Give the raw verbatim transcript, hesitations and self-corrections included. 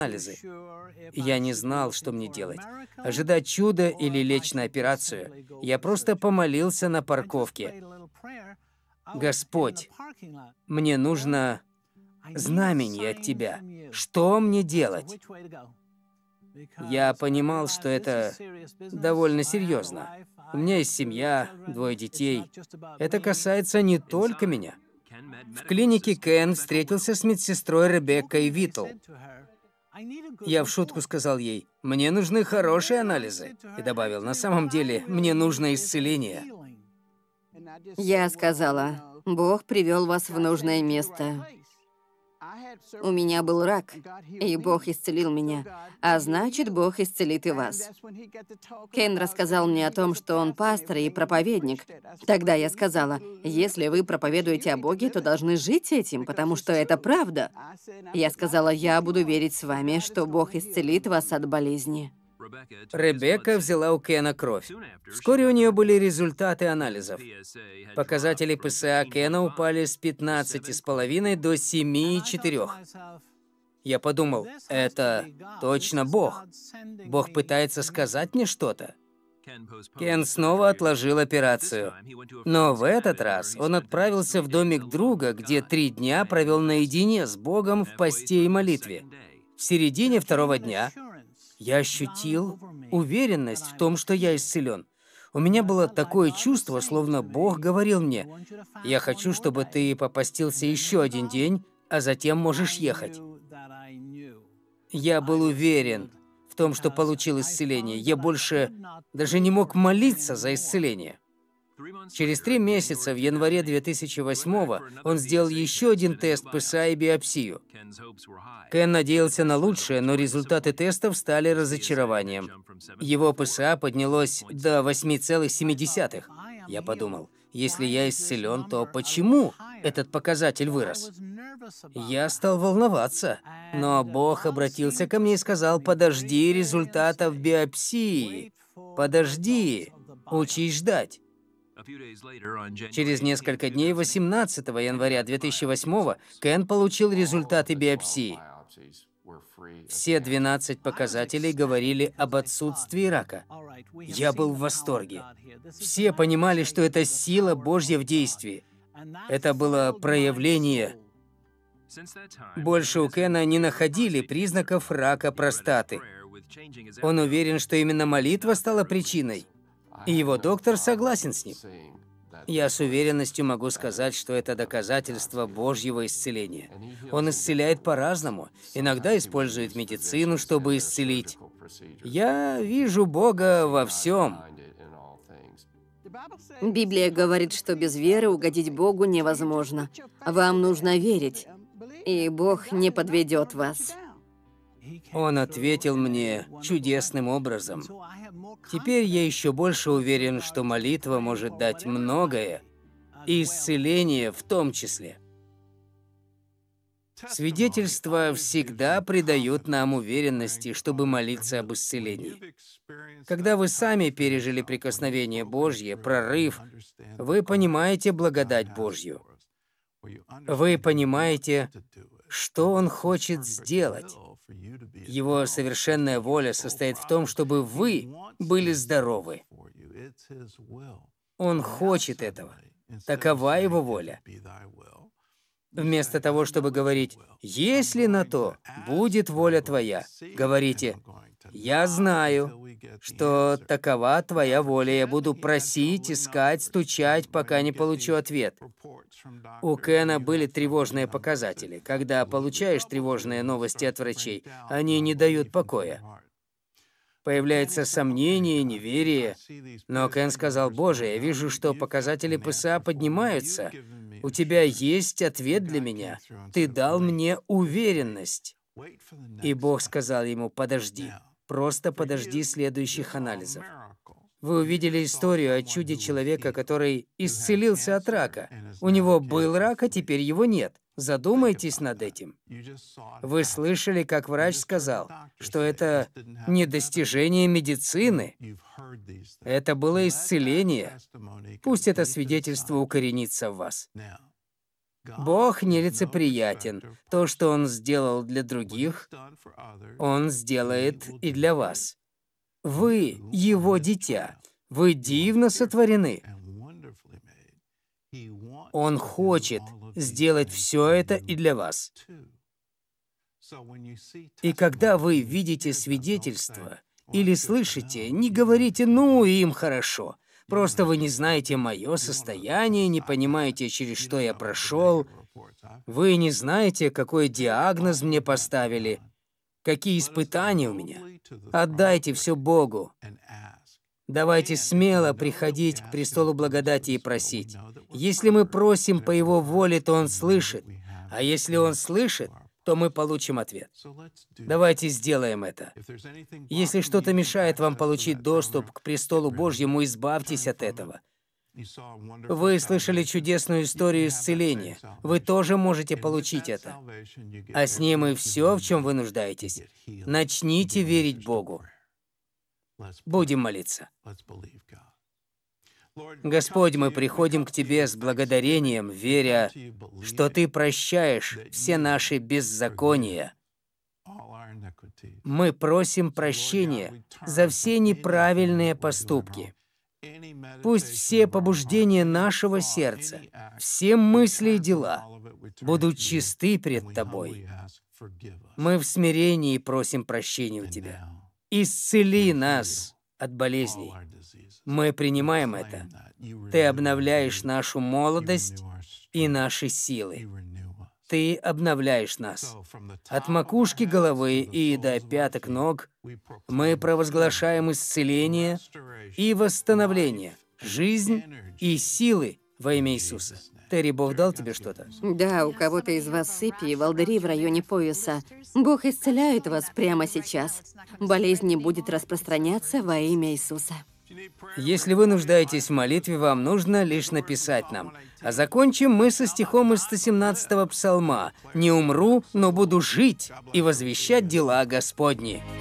анализы. Я не знал, что мне делать. Ожидать чуда или лечь на операцию. Я просто помолился на парковке. «Господь, мне нужно знамение от Тебя. Что мне делать?» Я понимал, что это довольно серьезно. У меня есть семья, двое детей. Это касается не только меня. В клинике Кен встретился с медсестрой Ребеккой Витл. Я в шутку сказал ей: «Мне нужны хорошие анализы». И добавил: «На самом деле, мне нужно исцеление». Я сказала: «Бог привел вас в нужное место. У меня был рак, и Бог исцелил меня, а значит, Бог исцелит и вас». Кен рассказал мне о том, что он пастор и проповедник. Тогда я сказала: «Если вы проповедуете о Боге, то должны жить этим, потому что это правда». Я сказала: «Я буду верить с вами, что Бог исцелит вас от болезни». Ребекка взяла у Кена кровь. Вскоре у нее были результаты анализов. Показатели ПСА Кена упали с пятнадцати с половиной до семи и четырёх. Я подумал: это точно Бог. Бог пытается сказать мне что-то. Кен снова отложил операцию. Но в этот раз он отправился в домик друга, где три дня провел наедине с Богом в посте и молитве. В середине второго дня я ощутил уверенность в том, что я исцелен. У меня было такое чувство, словно Бог говорил мне: «Я хочу, чтобы ты попостился еще один день, а затем можешь ехать». Я был уверен в том, что получил исцеление. Я больше даже не мог молиться за исцеление. Через три месяца, в январе две тысячи восьмого, он сделал еще один тест ПСА и биопсию. Кен надеялся на лучшее, но результаты тестов стали разочарованием. Его ПСА поднялось до восьми целых семи десятых. Я подумал: если я исцелен, то почему этот показатель вырос? Я стал волноваться, но Бог обратился ко мне и сказал: «Подожди результатов биопсии. Подожди, учись ждать». Через несколько дней, восемнадцатого января две тысячи восьмого, Кен получил результаты биопсии. Все двенадцать показателей говорили об отсутствии рака. Я был в восторге. Все понимали, что это сила Божья в действии. Это было проявление. Больше у Кена не находили признаков рака простаты. Он уверен, что именно молитва стала причиной. И его доктор согласен с ним. Я с уверенностью могу сказать, что это доказательство Божьего исцеления. Он исцеляет по-разному. Иногда использует медицину, чтобы исцелить. Я вижу Бога во всем. Библия говорит, что без веры угодить Богу невозможно. Вам нужно верить, и Бог не подведет вас. Он ответил мне чудесным образом. Теперь я еще больше уверен, что молитва может дать многое, и исцеление в том числе. Свидетельства всегда придают нам уверенности, чтобы молиться об исцелении. Когда вы сами пережили прикосновение Божье, прорыв, вы понимаете благодать Божью. Вы понимаете, что Он хочет сделать. Его совершенная воля состоит в том, чтобы вы были здоровы. Он хочет этого. Такова Его воля. Вместо того, чтобы говорить: «Если на то будет воля Твоя», говорите: «Я знаю, что такова Твоя воля, я буду просить, искать, стучать, пока не получу ответ». У Кена были тревожные показатели. Когда получаешь тревожные новости от врачей, они не дают покоя. Появляется сомнение, неверие. Но Кен сказал: «Боже, я вижу, что показатели ПСА поднимаются. У Тебя есть ответ для меня. Ты дал мне уверенность». И Бог сказал ему: «Подожди, просто подожди следующих анализов». Вы увидели историю о чуде человека, который исцелился от рака. У него был рак, а теперь его нет. Задумайтесь над этим. Вы слышали, как врач сказал, что это не достижение медицины. Это было исцеление. Пусть это свидетельство укоренится в вас. Бог нелицеприятен. То, что Он сделал для других, Он сделает и для вас. Вы Его дитя. Вы дивно сотворены. Он хочет сделать все это и для вас. И когда вы видите свидетельство или слышите, не говорите «ну, им хорошо». Просто вы не знаете мое состояние, не понимаете, через что я прошел. Вы не знаете, какой диагноз мне поставили, какие испытания у меня. Отдайте все Богу. Давайте смело приходить к престолу благодати и просить. Если мы просим по Его воле, то Он слышит. А если Он слышит, то мы получим ответ. Давайте сделаем это. Если что-то мешает вам получить доступ к престолу Божьему, избавьтесь от этого. Вы слышали чудесную историю исцеления. Вы тоже можете получить это. А с ним и все, в чем вы нуждаетесь. Начните верить Богу. Будем молиться. Господь, мы приходим к Тебе с благодарением, веря, что Ты прощаешь все наши беззакония. Мы просим прощения за все неправильные поступки. Пусть все побуждения нашего сердца, все мысли и дела будут чисты пред Тобой. Мы в смирении просим прощения у Тебя. Исцели нас от болезней. Мы принимаем это. Ты обновляешь нашу молодость и наши силы. Ты обновляешь нас. От макушки головы и до пяток ног мы провозглашаем исцеление и восстановление, жизнь и силы во имя Иисуса. Терри, Бог дал тебе что-то? Да, у кого-то из вас сыпи и волдыри в районе пояса. Бог исцеляет вас прямо сейчас. Болезнь не будет распространяться во имя Иисуса. Если вы нуждаетесь в молитве, вам нужно лишь написать нам. А закончим мы со стихом из сто семнадцатого псалма. «Не умру, но буду жить и возвещать дела Господни».